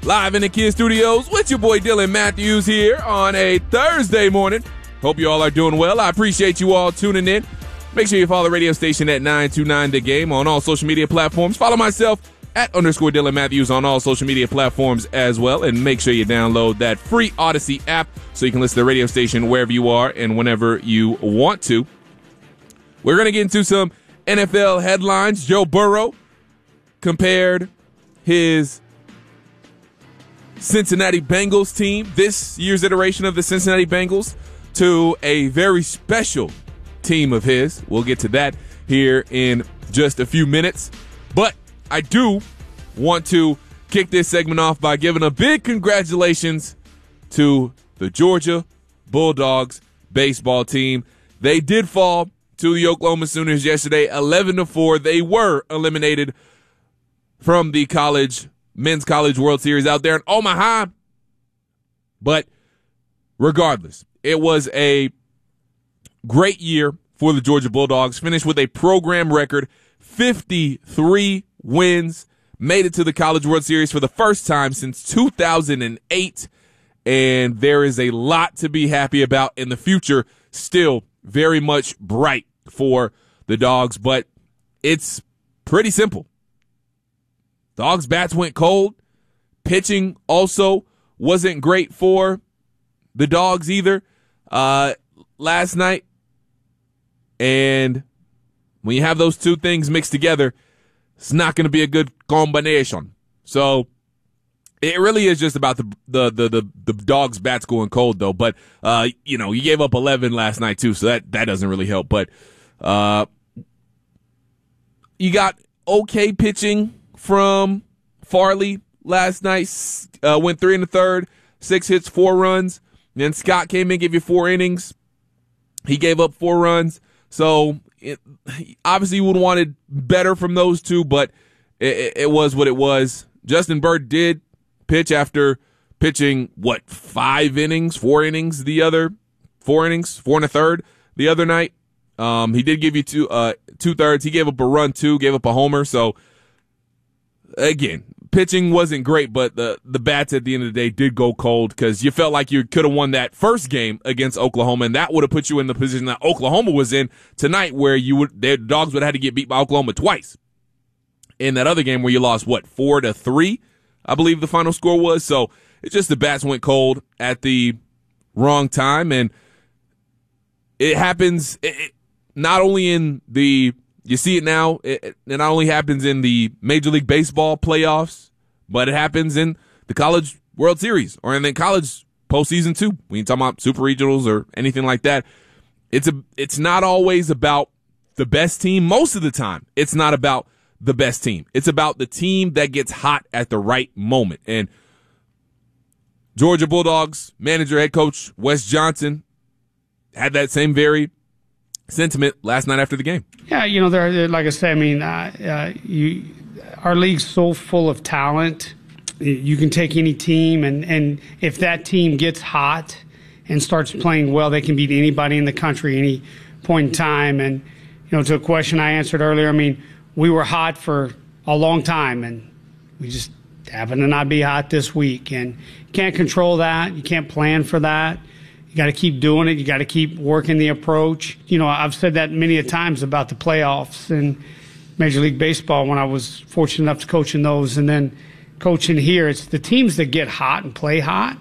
Live in the Kid Studios with your boy Dylan Matthews here on a Thursday morning. Hope you all are doing well. I appreciate you all tuning in. Make sure you follow the radio station at 929 The Game on all social media platforms. Follow myself at _Dylan Matthews on all social media platforms as well. And make sure you download that free Odyssey app so you can listen to the radio station wherever you are and whenever you want to. We're going to get into some NFL headlines. Joe Burrow compared his Cincinnati Bengals team, this year's iteration of the Cincinnati Bengals, to a very special team of his. We'll get to that here in just a few minutes. But I do want to kick this segment off by giving a big congratulations to the Georgia Bulldogs baseball team. They did fall to the Oklahoma Sooners yesterday, 11-4. They were eliminated from the Men's College World Series out there in Omaha. But regardless, it was a great year for the Georgia Bulldogs. Finished with a program record 53 wins. Made it to the College World Series for the first time since 2008. And there is a lot to be happy about in the future. Still very much bright for the Dogs, but it's pretty simple. Dogs' bats went cold. Pitching also wasn't great for the Dogs either last night. And when you have those two things mixed together, it's not going to be a good combination. So it really is just about the Dogs' bats going cold, though. But, you gave up 11 last night, too, so that doesn't really help. But you got okay pitching from Farley last night. Went 3 1/3, 6 hits, 4 runs. Then Scott came in, gave you 4 innings. He gave up 4 runs. So obviously you would have wanted better from those two, but it was what it was. Justin Bird did pitch after pitching, 4 innings, 4 1/3 the other night. He did give you 2/3. He gave up a run, gave up a homer. So again, pitching wasn't great, but the bats at the end of the day did go cold because you felt like you could have won that first game against Oklahoma, and that would have put you in the position that Oklahoma was in tonight, where their Dogs would have had to get beat by Oklahoma twice. In that other game where you lost 4-3, I believe the final score was. So it's just the bats went cold at the wrong time, and it happens not only in the. You see it now. It not only happens in the Major League Baseball playoffs, but it happens in the College World Series or in the college postseason too. When you talk about super regionals or anything like that, it's not always about the best team. Most of the time, it's not about the best team. It's about the team that gets hot at the right moment. And Georgia Bulldogs manager, head coach Wes Johnson had that same very sentiment last night after the game. Yeah, like I said, our league's so full of talent. You can take any team, and if that team gets hot and starts playing well, they can beat anybody in the country any point in time. And, to a question I answered earlier, we were hot for a long time, and we just happened to not be hot this week. And you can't control that. You can't plan for that. You got to keep doing it. You got to keep working the approach. I've said that many a times about the playoffs and Major League Baseball when I was fortunate enough to coach in those, and then coaching here. It's the teams that get hot and play hot